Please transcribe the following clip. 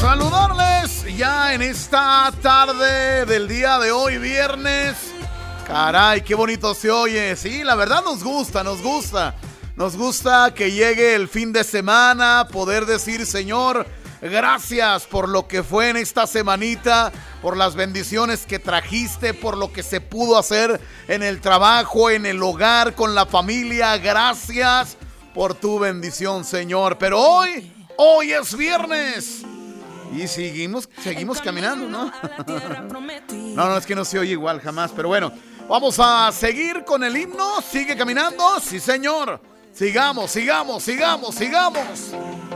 saludarles ya en esta tarde del día de hoy, viernes. Caray, qué bonito se oye. Sí, la verdad nos gusta. Nos gusta que llegue el fin de semana, poder decir, Señor, gracias por lo que fue en esta semanita, por las bendiciones que trajiste, por lo que se pudo hacer en el trabajo, en el hogar, con la familia. Gracias por tu bendición, Señor. Pero hoy es viernes y seguimos caminando, ¿no? No, es que no se oye igual jamás, pero bueno, vamos a seguir con el himno. Sigue caminando, sí, Señor. Sigamos.